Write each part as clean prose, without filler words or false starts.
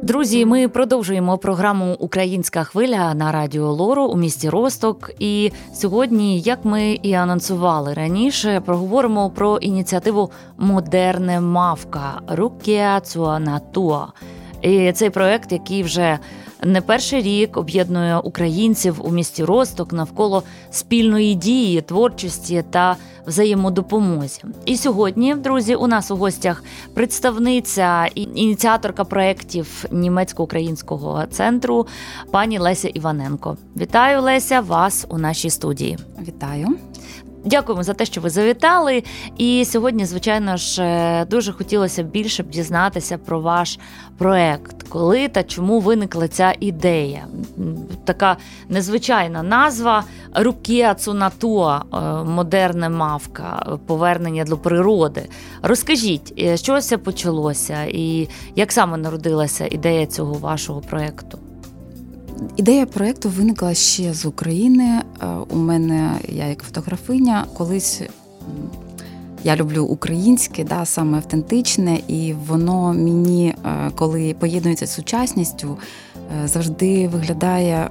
Друзі, ми продовжуємо програму «Українська хвиля» на Радіо Лору у місті Росток. І сьогодні, як ми і анонсували раніше, проговоримо про ініціативу «Модерне мавка» «Руккія цуа натуа». І цей проєкт, який вже не перший рік об'єднує українців у місті Росток навколо спільної дії, творчості та взаємодопомозі. І сьогодні, друзі, у нас у гостях представниця і ініціаторка проєктів німецько-українського центру пані Леся Іваненко. Вітаю, Леся, вас у нашій студії. Вітаю. Дякуємо за те, що ви завітали. І сьогодні, звичайно ж, дуже хотілося більше б дізнатися про ваш проект. Коли та чому виникла ця ідея? Така незвичайна назва «Руккія цуа натуа» – «Модерне мавка», повернення до природи. Розкажіть, з чого це почалося і як саме народилася ідея цього вашого проекту? Ідея проєкту виникла ще з України. У мене, я як фотографиня, колись я люблю українське, саме автентичне, і воно мені, коли поєднується з сучасністю, завжди виглядає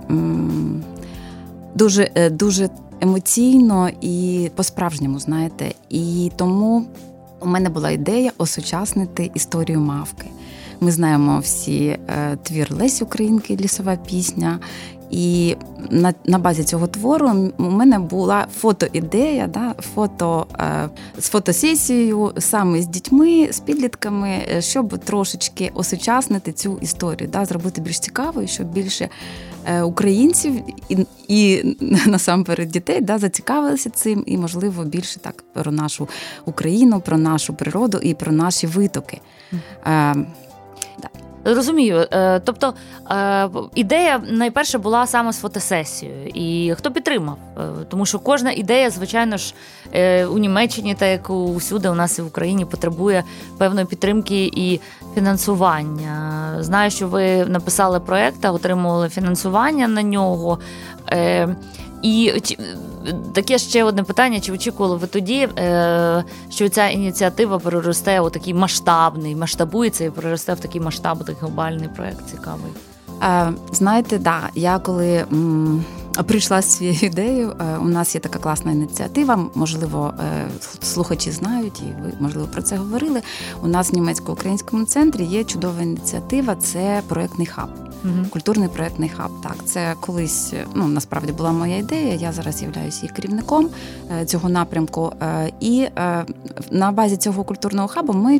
дуже, дуже емоційно і по-справжньому, знаєте. І тому у мене була ідея осучаснити історію мавки. Ми знаємо всі твір Лесі Українки «Лісова пісня». І на базі цього твору у мене була фотоідея, з фотосесією саме з дітьми, з підлітками, щоб трошечки осучаснити цю історію, зробити більш цікавою, щоб більше українців і насамперед дітей зацікавилися цим і, можливо, більше так про нашу Україну, про нашу природу і про наші витоки. Розумію. Тобто ідея найперше була саме з фотосесією. І хто підтримав? Тому що кожна ідея, звичайно ж, у Німеччині, та як усюди у нас і в Україні, потребує певної підтримки і фінансування. Знаю, що ви написали проєкт та отримували фінансування на нього. І таке ще одне питання, чи очікували ви тоді, що ця ініціатива переросте у такий масштабується і переросте в такий масштабний глобальний проєкт цікавий? Знаєте, я коли прийшла з цією ідеєю, у нас є така класна ініціатива, можливо, слухачі знають, і ви, можливо, про це говорили. У нас в німецько-українському центрі є чудова ініціатива, це проєктний хаб. Культурний проєктний хаб. Так, це колись, насправді була моя ідея, я зараз являюся їх керівником цього напрямку. І на базі цього культурного хабу ми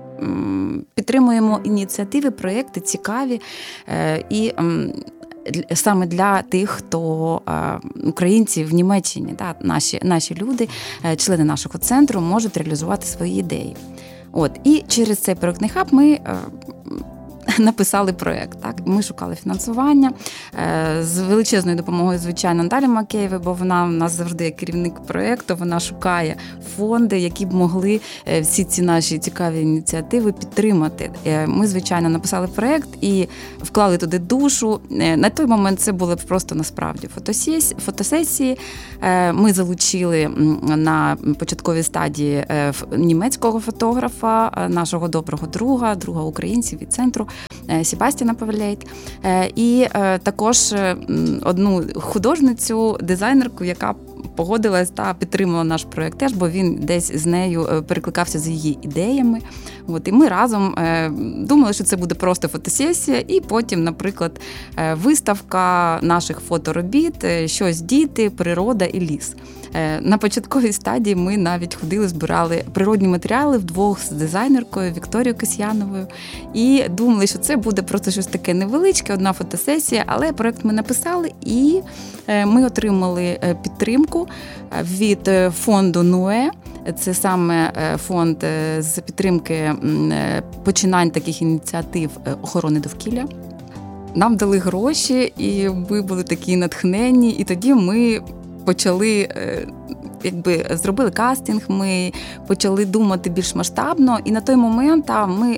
підтримуємо ініціативи, проєкти цікаві і саме для тих, хто українці в Німеччині, наші люди, члени нашого центру, можуть реалізувати свої ідеї. І через цей проєктний хаб ми написали проєкт. Ми шукали фінансування з величезною допомогою, звичайно, Наталі Макеєвої, бо вона у нас завжди є керівник проєкту, вона шукає фонди, які б могли всі ці наші цікаві ініціативи підтримати. Ми, звичайно, написали проєкт і вклали туди душу. На той момент це були просто насправді фотосесії. Ми залучили на початковій стадії німецького фотографа, нашого доброго друга українців від центру, Себастьяна Павлейт, і також одну художницю, дизайнерку, яка погодилась та підтримала наш проєкт теж, бо він десь з нею перекликався з її ідеями. І ми разом думали, що це буде просто фотосесія, і потім, наприклад, виставка наших фоторобіт, щось діти, природа і ліс. На початковій стадії ми навіть ходили, збирали природні матеріали вдвох з дизайнеркою Вікторією Касьяновою і думали, що це буде просто щось таке невеличке, одна фотосесія, але проєкт ми написали і ми отримали підтримку від фонду НУЕ. Це саме фонд з підтримки починань таких ініціатив охорони довкілля. Нам дали гроші, і ми були такі натхненні, і тоді ми почали, зробили кастинг, ми почали думати більш масштабно, і на той момент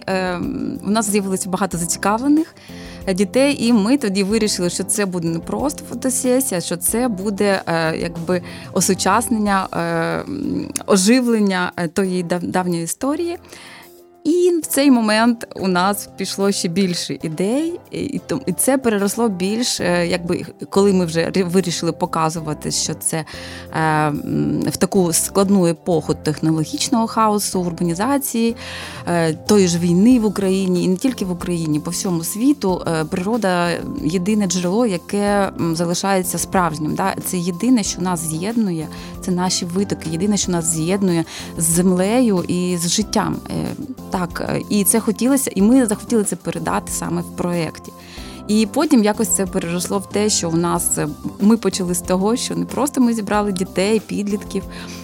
у нас з'явилося багато зацікавлених дітей, і ми тоді вирішили, що це буде не просто фотосесія, що це буде осучаснення, оживлення тої давньої історії. І в цей момент у нас пішло ще більше ідей, і це переросло більш, якби, коли ми вже вирішили показувати, що це в таку складну епоху технологічного хаосу, урбанізації, тої ж війни в Україні, і не тільки в Україні, по всьому світу, природа – єдине джерело, яке залишається справжнім. Це єдине, що нас з'єднує, це наші витоки, єдине, що нас з'єднує з землею і з життям. Так, і це хотілося, і ми захотіли це передати саме в проєкті. І потім якось це переросло в те, що ми почали з того, що не просто ми зібрали дітей, підлітків,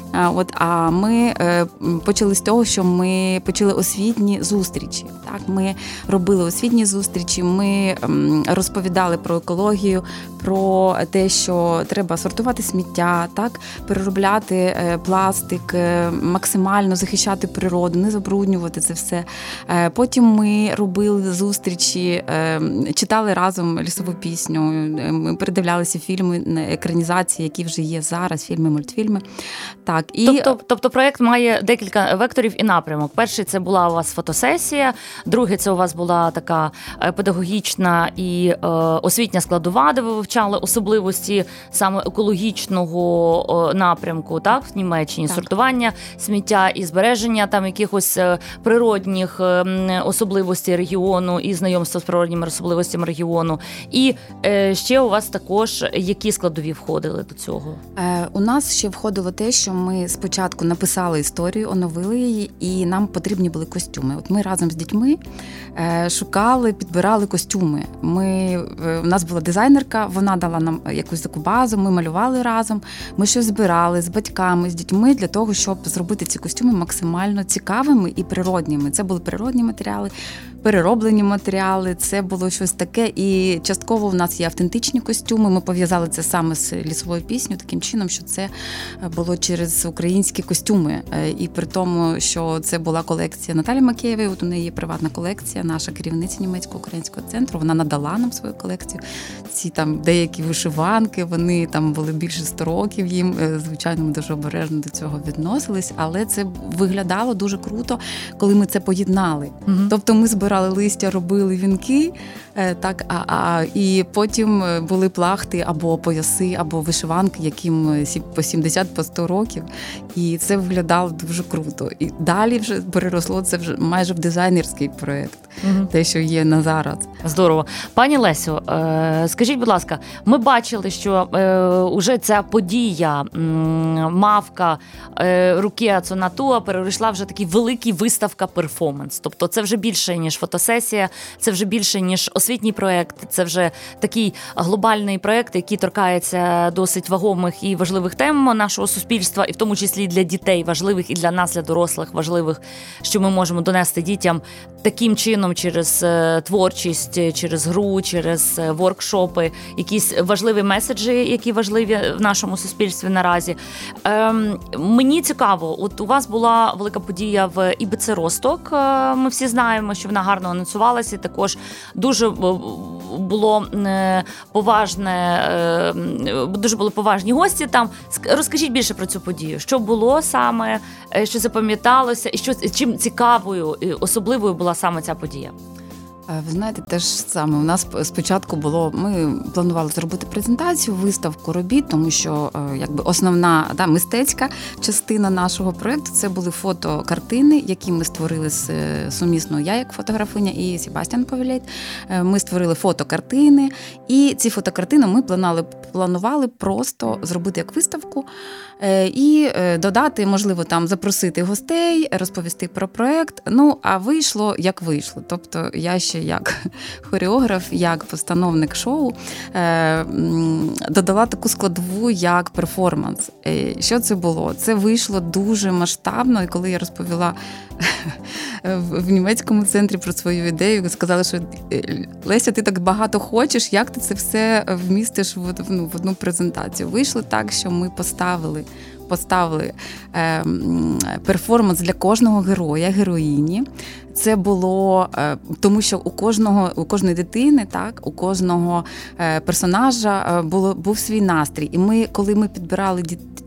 а ми почали з того, що ми почали освітні зустрічі. Так, ми робили освітні зустрічі, ми розповідали про екологію, про те, що треба сортувати сміття, так, переробляти пластик, максимально захищати природу, не забруднювати це все. Потім ми робили зустрічі, читали разом лісову пісню, ми передивлялися фільми, екранізації, які вже є зараз, фільми, мультфільми. Так, Тобто проєкт має декілька векторів і напрямок. Перший – це була у вас фотосесія, другий – це у вас була така педагогічна і освітня складова, де ви вивчали особливості саме екологічного напрямку, так, в Німеччині, сортування сміття і збереження там якихось природних особливостей регіону і знайомства з природніми особливостями регіону. І ще у вас також які складові входили до цього? У нас ще входило те, що ми спочатку написали історію, оновили її, і нам потрібні були костюми. От ми разом з дітьми шукали, підбирали костюми. У нас була дизайнерка, вона дала нам якусь таку базу, ми малювали разом, ми щось збирали з батьками, з дітьми для того, щоб зробити ці костюми максимально цікавими і природніми. Це були природні матеріали, перероблені матеріали, це було щось таке. І частково в нас є автентичні костюми, ми пов'язали це саме з лісовою піснею, таким чином, що це було через українські костюми. І при тому, що це була колекція Наталі Макеєвої, от у неї є приватна колекція, наша керівниця німецько-українського центру, вона надала нам свою колекцію. Ці там деякі вишиванки, вони там були більше 100 років їм, звичайно, ми дуже обережно до цього відносились, але це виглядало дуже круто, коли ми це поєднали. Угу. Тобто ми збирали листя, робили вінки, так, і потім були плахти або пояси, або вишиванки, яким по 70, по 100 років. І це виглядало дуже круто. І далі вже переросло це вже майже в дизайнерський проєкт, те, що є на зараз. Здорово. Пані Лесю, скажіть, будь ласка, ми бачили, що уже ця подія, мавка Рукіа Цонатуа перейшла вже такий великий виставка-перформанс. Тобто це вже більше, ніж фотосесія, це вже більше, ніж освітній проєкт, це вже такий глобальний проєкт, який торкається досить вагомих і важливих тем нашого суспільства, і в тому числі для дітей важливих, і для нас, для дорослих важливих, що ми можемо донести дітям таким чином через творчість, через гру, через воркшопи, якісь важливі меседжі, які важливі в нашому суспільстві наразі. Мені цікаво, от у вас була велика подія в ІБЦ Росток, ми всі знаємо, що вона гарно анонсувалася, також дуже дуже були поважні гості там. Розкажіть більше про цю подію. Що було саме, що запам'яталося, і чим цікавою, особливою була саме ця подія? Ви знаєте, те ж саме. У нас спочатку ми планували зробити презентацію, виставку робіт, тому що якби основна мистецька частина нашого проєкту – це були фотокартини, які ми створили сумісно, я як фотографиня і Себастьян Повілейт. Ми створили фотокартини, і ці фотокартини ми планували просто зробити як виставку і додати, можливо, там запросити гостей, розповісти про проєкт. Ну, а вийшло, як вийшло. Тобто я ще як хореограф, як постановник шоу додала таку складову, як перформанс. Що це було? Це вийшло дуже масштабно, і коли я розповіла в німецькому центрі про свою ідею, сказали, що Леся, ти так багато хочеш, як ти це все вмістиш в одну презентацію? Вийшло так, що ми поставили поставили перформанс для кожного героя, героїні. Це було, тому що у кожної дитини, так, у кожного персонажа був свій настрій. І коли ми підбирали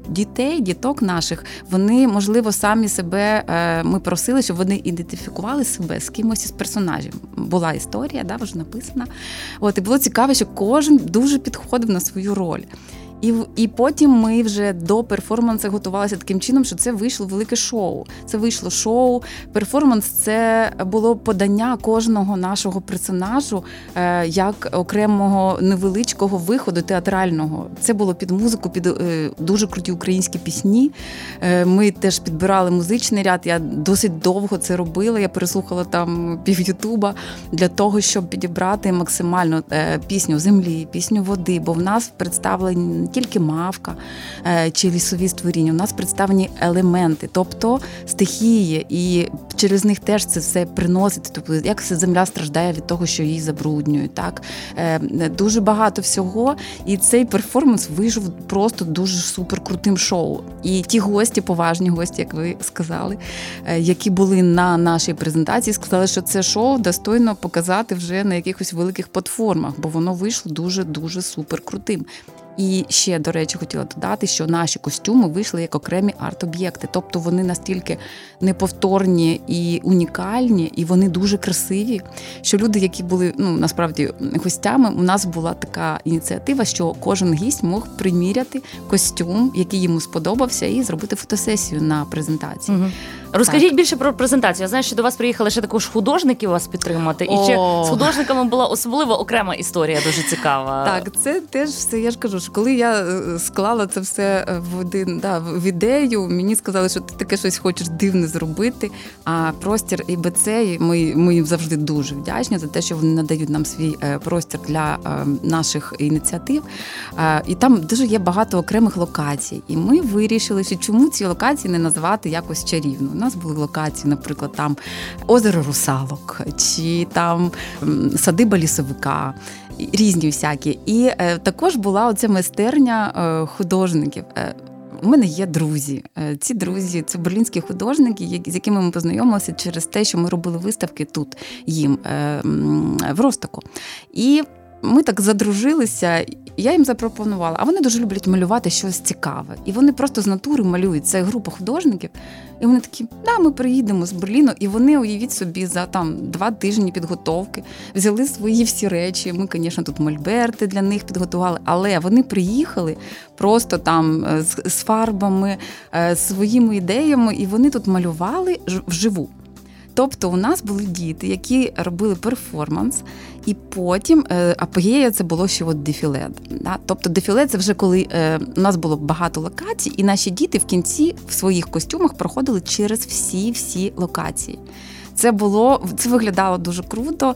діток наших, вони, можливо, самі себе, ми просили, щоб вони ідентифікували себе з кимось із персонажів. Була історія, да, вже написана. І було цікаво, що кожен дуже підходив на свою роль. І потім ми вже до перформансу готувалися таким чином, що це вийшло велике шоу. Це вийшло шоу. Перформанс – це було подання кожного нашого персонажу як окремого невеличкого виходу театрального. Це було під музику, під дуже круті українські пісні. Ми теж підбирали музичний ряд. Я досить довго це робила. Я переслухала там пів Ютуба для того, щоб підібрати максимально пісню землі, пісню води, бо в нас представлені тільки мавка чи лісові створіння. У нас представлені елементи, тобто стихії, і через них теж це все приносить. Тобто, як земля страждає від того, що її забруднюють. Так? Дуже багато всього. І цей перформанс вийшов просто дуже суперкрутим шоу. І ті гості, поважні гості, як ви сказали, які були на нашій презентації, сказали, що це шоу достойно показати вже на якихось великих платформах, бо воно вийшло дуже-дуже суперкрутим. І ще, до речі, хотіла додати, що наші костюми вийшли як окремі арт-об'єкти. Тобто вони настільки неповторні і унікальні, і вони дуже красиві, що люди, які були, насправді, гостями, у нас була така ініціатива, що кожен гість мог приміряти костюм, який йому сподобався, і зробити фотосесію на презентації. Угу. Розкажіть більше про презентацію. Я знаю, що до вас приїхали ще також художники вас підтримати. І ще з художниками була особливо окрема історія, дуже цікава. Так, це теж все, я ж кажу, що коли я склала це все в ідею, мені сказали, що ти таке щось хочеш дивне зробити, а простір ІБЦ, ми їм завжди дуже вдячні за те, що вони надають нам свій простір для наших ініціатив. І там дуже є багато окремих локацій. І ми вирішили, що чому ці локації не називати якось чарівно. У нас були локації, наприклад, там озеро Русалок, чи там садиба лісовика, різні всякі. І також була оця майстерня художників. У мене є друзі. Ці друзі – це берлінські художники, з якими ми познайомилися через те, що ми робили виставки тут їм в Ростоку. І ми так задружилися, я їм запропонувала, а вони дуже люблять малювати щось цікаве. І вони просто з натури малюють. Це група художників. І вони такі, ми приїдемо з Берліну. І вони, уявіть собі, за 2 тижні підготовки взяли свої всі речі. Ми, звісно, тут мольберти для них підготували. Але вони приїхали просто там з фарбами, своїми ідеями, і вони тут малювали вживу. Тобто у нас були діти, які робили перформанс, і потім апогея це було ще дефіле. Да? Тобто дефіле – це вже коли у нас було багато локацій, і наші діти в кінці в своїх костюмах проходили через всі локації. Це виглядало дуже круто.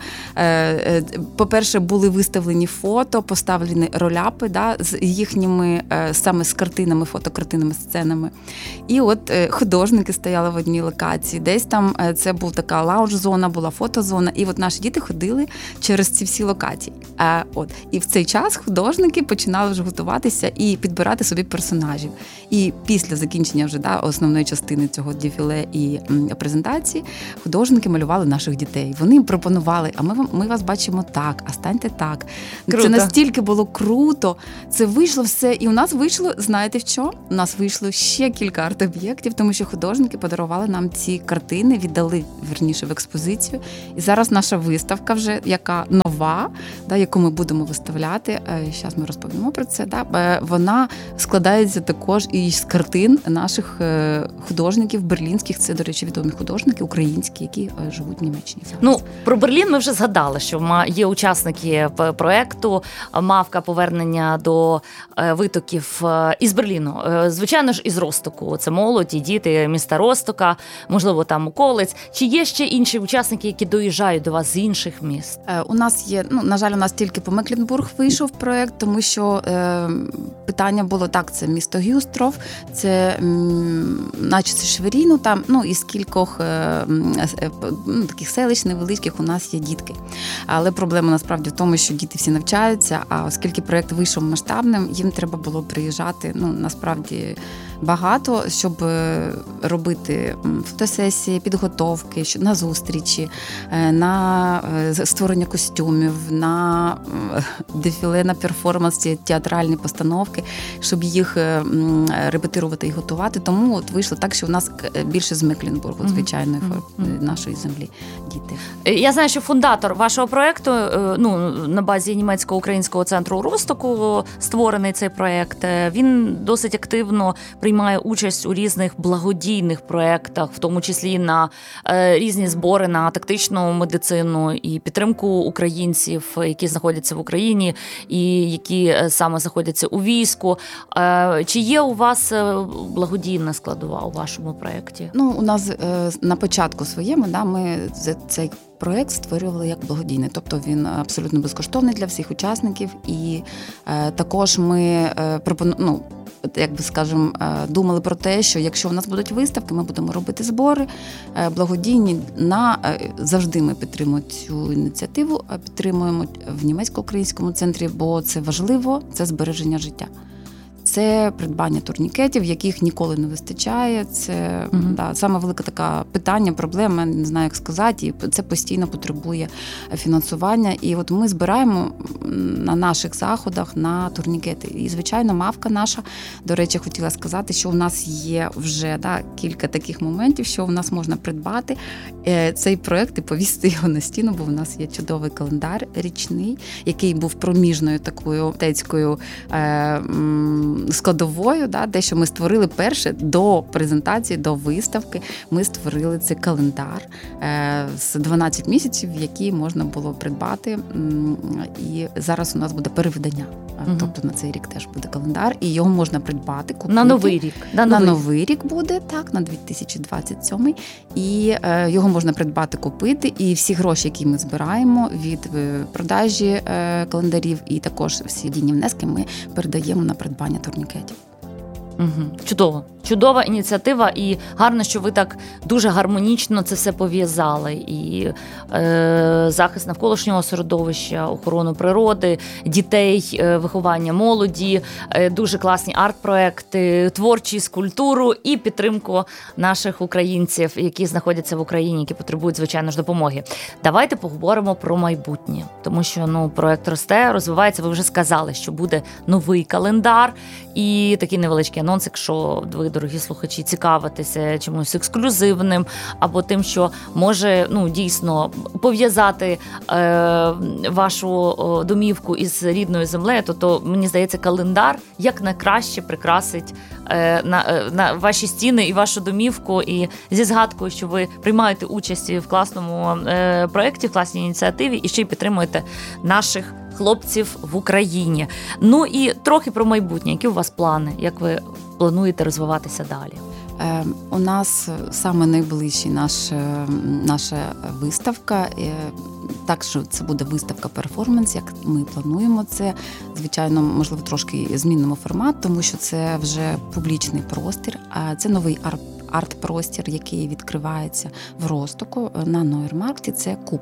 По-перше, були виставлені фото, поставлені роляпи, з їхніми саме з картинами, фотокартинами, сценами. І художники стояли в одній локації. Десь там це була така лаунж-зона, була фотозона. І наші діти ходили через ці всі локації. І в цей час художники починали вже готуватися і підбирати собі персонажів. І після закінчення вже основної частини цього дефіле і презентації художники малювали наших дітей. Вони їм пропонували, а ми вас бачимо так, а станьте так. Круто. Це настільки було круто. Це вийшло все. І у нас вийшло, знаєте в що? У нас вийшло ще кілька арт-об'єктів, тому що художники подарували нам ці картини, віддали, вірніше, в експозицію. І зараз наша виставка вже, яка нова, яку ми будемо виставляти, зараз ми розповімо про це, вона складається також із картин наших художників берлінських. Це, до речі, відомі художники українські, які живуть в Німеччині. Про Берлін ми вже згадали, що є учасники проєкту «Мавка. Повернення до витоків» із Берліну. Звичайно ж, із Ростоку. Це молодь і діти міста Ростока, можливо, там околиць. Чи є ще інші учасники, які доїжджають до вас з інших міст? У нас є, на жаль, у нас тільки по Мекленбург вийшов проєкт, тому що питання було так, це місто Гюстров, це наче Шверіну, там, із кількох таких селищ невеличких у нас є дітки. Але проблема насправді в тому, що діти всі навчаються, а оскільки проєкт вийшов масштабним, їм треба було приїжджати, насправді багато, щоб робити фотосесії, підготовки, на зустрічі, на створення костюмів, на дефіле, на перформанс, театральні постановки, щоб їх репетирувати і готувати. Тому от вийшло так, що у нас більше з Мекленбургу, звичайної нашої землі діти. Я знаю, що фундатор вашого проєкту, на базі німецько-українського центру у Ростоку створений цей проєкт. Він досить активно приймає участь у різних благодійних проєктах, в тому числі на різні збори на тактичну медицину і підтримку українців, які знаходяться в Україні і які саме знаходяться у війську. Чи є у вас благодійна складова у вашому проєкті? У нас на початку своєму, ми цей проєкт створювали як благодійний, тобто він абсолютно безкоштовний для всіх учасників, і також ми думали про те, що якщо у нас будуть виставки, ми будемо робити збори благодійні. Завжди ми підтримуємо цю ініціативу, підтримуємо в німецько-українському центрі, бо це важливо, це збереження життя. Це придбання турнікетів, яких ніколи не вистачає. Це саме велике таке питання, проблема, не знаю, як сказати, і це постійно потребує фінансування. І от ми збираємо на наших заходах на турнікети. І, звичайно, мавка наша, до речі, хотіла сказати, що у нас є вже кілька таких моментів, що у нас можна придбати цей проєкт і повісити його на стіну, бо у нас є чудовий календар річний, який був проміжною такою мистецькою складовою, де що ми створили перше до презентації, до виставки. Ми створили цей календар з 12 місяців, які можна було придбати. І зараз у нас буде перевидання. Тобто на цей рік теж буде календар, і його можна придбати, купити. На Новий рік. На Новий рік буде, на 2027. І його можна придбати, купити. І всі гроші, які ми збираємо від продажі календарів, і також всі дійні внески ми передаємо на придбання турнікетів. Чудово. Чудова ініціатива, і гарно, що ви так дуже гармонічно це все пов'язали. І захист навколишнього середовища, охорону природи, дітей, виховання молоді, дуже класні арт-проекти, творчість, культуру і підтримку наших українців, які знаходяться в Україні, які потребують, звичайно ж, допомоги. Давайте поговоримо про майбутнє, тому що проект росте, розвивається. Ви вже сказали, що буде новий календар і такий невеличкий анонс, якщо ви, дорогі слухачі, цікавитеся чимось ексклюзивним або тим, що може дійсно пов'язати вашу домівку із рідною землею, то мені здається, календар якнайкраще прикрасить на ваші стіни і вашу домівку. І зі згадкою, що ви приймаєте участь в класному проєкті, в класній ініціативі і ще й підтримуєте наших хлопців в Україні. І трохи про майбутнє. Які у вас плани? Як ви плануєте розвиватися далі? У нас саме найближча наша виставка. Так, що це буде виставка-перформанс, як ми плануємо це. Звичайно, можливо, трошки змінимо формат, тому що це вже публічний простір, а це новий арт-простір, який відкривається в Ростоку на Нойермаркті. Це куб.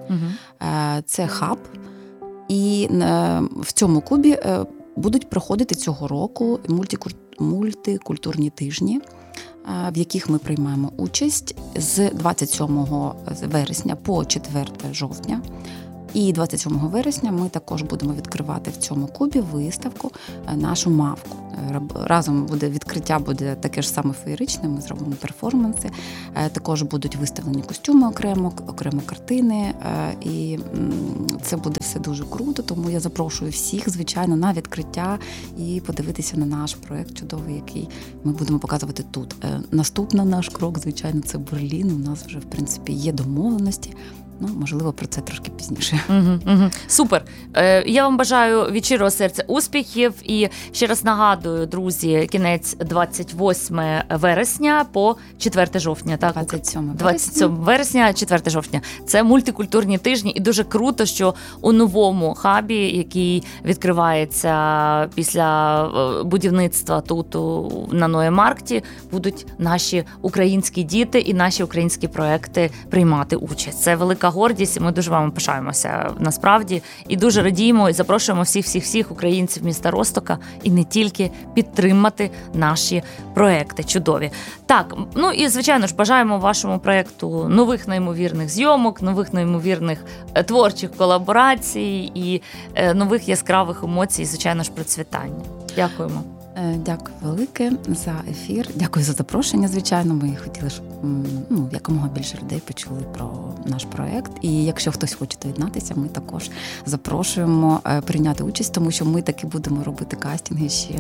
Це хаб. І в цьому кубі будуть проходити цього року мультикультурні тижні, в яких ми приймаємо участь з 27 вересня по 4 жовтня. І 27 вересня ми також будемо відкривати в цьому кубі виставку нашу мавку. Разом буде відкриття, буде таке ж саме феєричне, ми зробимо перформанси. Також будуть виставлені костюми окремо картини. І це буде все дуже круто, тому я запрошую всіх, звичайно, на відкриття і подивитися на наш проєкт чудовий, який ми будемо показувати тут. Наступний наш крок, звичайно, це Берлін. У нас вже, в принципі, є домовленості. Можливо, про це трошки пізніше. Супер. Я вам бажаю від щирого серця успіхів. І ще раз нагадую, друзі, кінець 28 вересня по 4 жовтня. Так? 27 вересня, 4 жовтня. Це мультикультурні тижні. І дуже круто, що у новому хабі, який відкривається після будівництва тут на Нойермаркті, будуть наші українські діти і наші українські проекти приймати участь. Це велика велика гордість. Ми дуже вами пишаємося насправді і дуже радіємо і запрошуємо всіх українців міста Ростока і не тільки підтримати наші проекти чудові. Так, ну і звичайно ж бажаємо вашому проекту нових неймовірних зйомок, нових неймовірних творчих колаборацій і нових яскравих емоцій, звичайно ж, процвітання. Дякуємо. Дякую велике за ефір. Дякую за запрошення, звичайно. Ми хотіли, щоб якомога більше людей почули про наш проект. І якщо хтось хоче доєднатися, ми також запрошуємо прийняти участь, тому що ми таки будемо робити кастинги ще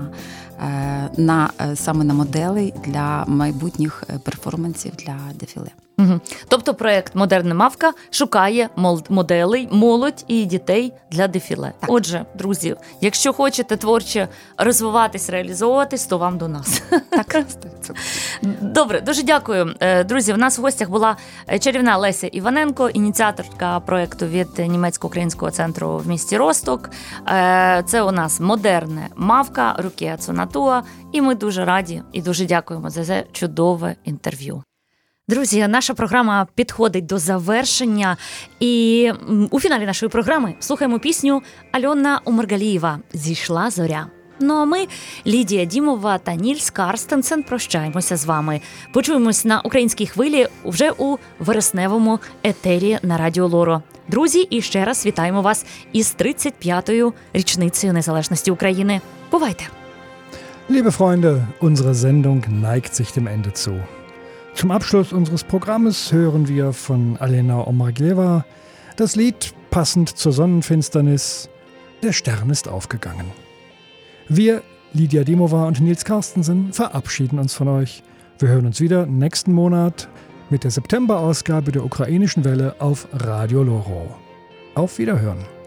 саме на моделей для майбутніх перформансів для дефіле. Угу. Тобто проект «Модерна мавка» шукає моделей, молодь і дітей для дефіле. Так. Отже, друзі, якщо хочете творчо розвиватись, реалізовуватись, то вам до нас. Так. Добре, дуже дякую. Друзі, у нас в гостях була чарівна Леся Іваненко, ініціаторка проекту від Німецько-українського центру в місті Росток. Це у нас «Модерна мавка» Рукія Цунатуа. І ми дуже раді і дуже дякуємо за це чудове інтерв'ю. Друзі, наша програма підходить до завершення, і у фіналі нашої програми слухаємо пісню Альона Омаргалієва «Зійшла зоря». Ну а ми, Лідія Дімова та Нільс Карстенсен, прощаємося з вами. Почуємось на українській хвилі вже у вересневому етері на Радіо Лоро. Друзі, і ще раз вітаємо вас із 35-ю річницею незалежності України. Бувайте! Liebe Freunde, unsere Sendung neigt sich dem Ende zu. Zum Abschluss unseres Programmes hören wir von Alena Omarglieva das Lied passend zur Sonnenfinsternis Der Stern ist aufgegangen. Wir, Lidia Dimova und Nils Carstensen, verabschieden uns von euch. Wir hören uns wieder nächsten Monat mit der September-Ausgabe der Ukrainischen Welle auf Radio Loro. Auf Wiederhören!